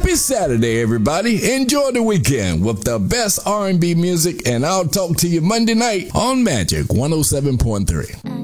Happy Saturday, everybody. Enjoy the weekend with the best R&B music, and I'll talk to you Monday night on Magic 107.3.